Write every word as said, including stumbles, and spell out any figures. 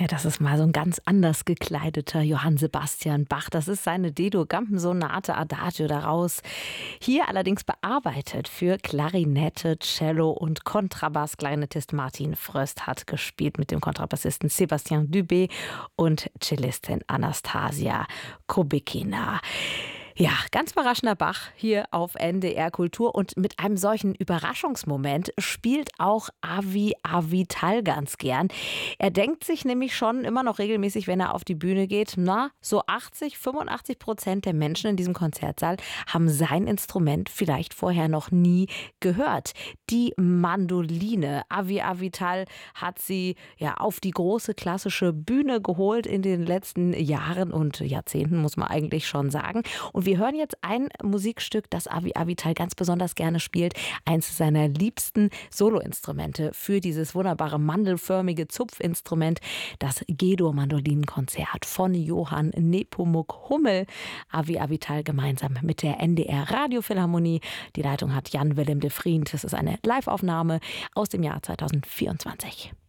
Ja, das ist mal so ein ganz anders gekleideter Johann Sebastian Bach. Das ist seine D-Dur-Gampensonate Adagio daraus. Hier allerdings bearbeitet für Klarinette, Cello und Kontrabass. Klarinettist Martin Fröst hat gespielt mit dem Kontrabassisten Sébastien Dubé und Cellistin Anastasia Kubikina. Ja, ganz überraschender Bach hier auf N D R Kultur, und mit einem solchen Überraschungsmoment spielt auch Avi Avital ganz gern. Er denkt sich nämlich schon immer noch regelmäßig, wenn er auf die Bühne geht, na, so achtzig, fünfundachtzig Prozent der Menschen in diesem Konzertsaal haben sein Instrument vielleicht vorher noch nie gehört. Die Mandoline. Avi Avital hat sie ja auf die große klassische Bühne geholt in den letzten Jahren und Jahrzehnten, muss man eigentlich schon sagen. Und wir hören jetzt ein Musikstück, das Avi Avital ganz besonders gerne spielt. Eins seiner liebsten Soloinstrumente für dieses wunderbare mandelförmige Zupfinstrument, das G-Dur-Mandolinenkonzert von Johann Nepomuk Hummel. Avi Avital gemeinsam mit der N D R Radiophilharmonie. Die Leitung hat Jan Willem de Vriend. Das ist eine Live-Aufnahme aus dem Jahr zweitausendvierundzwanzig.